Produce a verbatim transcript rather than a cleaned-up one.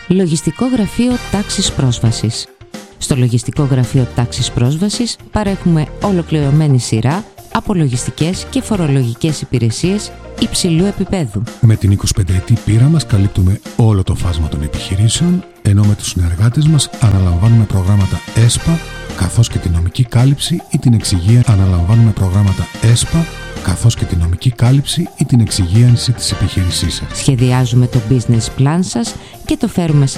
Λογιστικό Γραφείο Τάξης Πρόσβασης. Στο Λογιστικό Γραφείο Τάξης Πρόσβασης παρέχουμε ολοκληρωμένη σειρά από λογιστικές και φορολογικές υπηρεσίες υψηλού επίπεδου. Με την εικοσιπενταετή πείρα μας καλύπτουμε όλο το φάσμα των επιχειρήσεων, ενώ με τους συνεργάτες μας αναλαμβάνουμε προγράμματα ΕΣΠΑ, καθώς και την νομική κάλυψη ή την εξυγίανση. Αναλαμβάνουμε προγράμματα ΕΣΠΑ, καθώς και την νομική κάλυψη ή την εξυγίανση της επιχείρησής σας. Σχεδιάζουμε το business plan σας και το φέρουμε σε